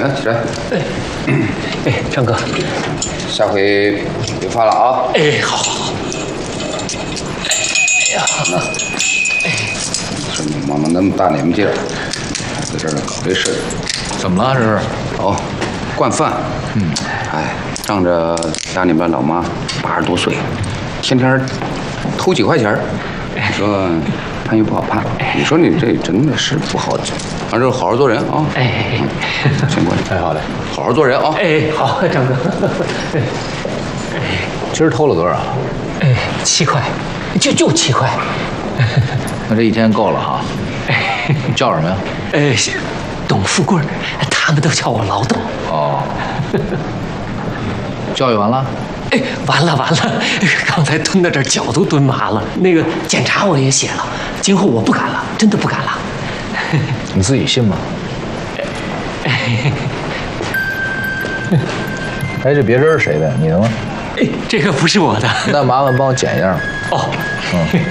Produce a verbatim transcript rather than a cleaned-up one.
行，起来。 哎，哎，张哥， 下回别发了啊！ 哎，好好好。哎呀， 那，哎，说你妈妈那么大年纪了，在这儿搞这事儿， 怎么了？这是？ 哦，惯犯。嗯，哎，仗着家里边老妈八十多岁，天天偷几块钱，你说判也不好判。你说你这真的是不好，反正好好做人啊。 哎哎哎， 先过去。 哎，好嘞， 好好做人啊。 哎，好，张哥。 今儿偷了多少？ 哎，七块，就就七块。 那这一天够了哈。你叫什么呀？ 哎，董富贵，他们都叫我老董。 哦。教育完了？ 哎，完了完了，刚才蹲到这儿脚都蹲麻了。那个检查我也写了，今后我不敢了，真的不敢了。 你自己信吗？哎，这别针是谁的？你的吗？ 哎，这个不是我的。 那麻烦帮我剪一下。 哦， 嗯。